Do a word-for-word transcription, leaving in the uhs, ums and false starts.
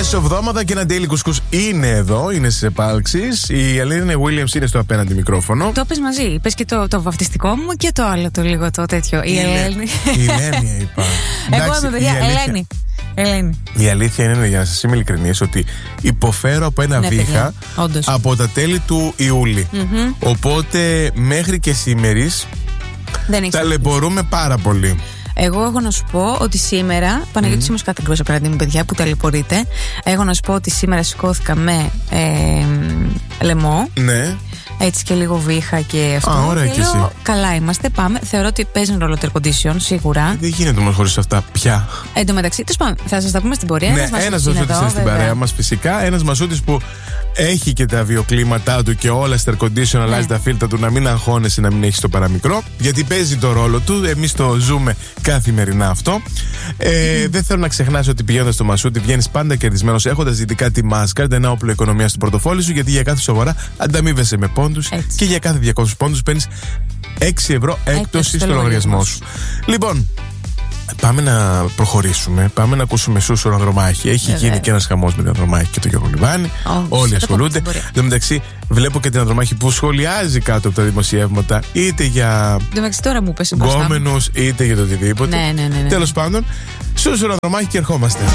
Μεσοβδόμαδα και ένα daily κουσκούς είναι εδώ, είναι στις επάλξεις. Η Ελένη Williams είναι στο απέναντι μικρόφωνο. Το πες μαζί, πες και το, το βαφτιστικό μου και το άλλο το λίγο το τέτοιο. Η, η Ελένη. Η Ελένη είπα. Εγώ είμαι παιδιά, Ελένη. Ελένη. Η αλήθεια είναι, για να σας είμαι ειλικρινής, ότι υποφέρω από ένα ναι, βήχα παιδιά, από τα τέλη του Ιούλη. Mm-hmm. Οπότε μέχρι και σήμερις ταλαιπωρούμε πάρα πολύ. Εγώ έχω να σου πω ότι σήμερα, Παναγιώτη mm. σήμερα κάθε γκρόσα απέναντι μου, παιδιά, που ταλαιπωρείτε. Έχω να σου πω ότι σήμερα σηκώθηκα με ε, λαιμό. Ναι. Έτσι και λίγο βήχα και αυτό. Α, ωραία και, και λέω, εσύ. Καλά είμαστε, πάμε. Θεωρώ ότι παίζει ρόλο το air condition, σίγουρα. Δεν γίνεται όμως χωρίς αυτά πια. Εν τω μεταξύ, τέλος πάντων, θα σας τα πούμε στην πορεία. Ναι, ένας Μασούτης είναι στην παρέα μας φυσικά. Ένας Μασούτης που έχει και τα βιοκλίματά του και όλα στα air condition, αλλάζει ναι. τα φίλτρα του, να μην αγχώνεσαι, να μην έχει το παραμικρό. Γιατί παίζει το ρόλο του. Εμείς το ζούμε καθημερινά αυτό. Ε, mm. Δεν θέλω να ξεχνάς ότι πηγαίνοντας στο Μασούτη βγαίνεις πάντα κερδισμένος, έχοντας δυτικά τη Mastercard, ένα όπλο οικονομία στο πορτοφόλι σου, γιατί για κάθε σοβαρά ανταμείβεσαι με πόντους και για κάθε διακόσιους πόντους παίρνεις έξι ευρώ έκπτωση στο λογαριασμό σου. Λοιπόν, πάμε να προχωρήσουμε. Πάμε να ακούσουμε Σούσου Ανδρομάχη. Έχει Βέβαια. γίνει και ένας χαμός με την Ανδρομάχη και τον Γιώργο Λιβάνη. Oh, Όλοι ασχολούνται. Εν τω μεταξύ, βλέπω και την Ανδρομάχη που σχολιάζει κάτω από τα δημοσιεύματα, είτε για γκόμενους, είτε για το οτιδήποτε. Ναι, ναι, ναι, ναι. Τέλος πάντων, Σούσου Ανδρομάχη και ερχόμαστε.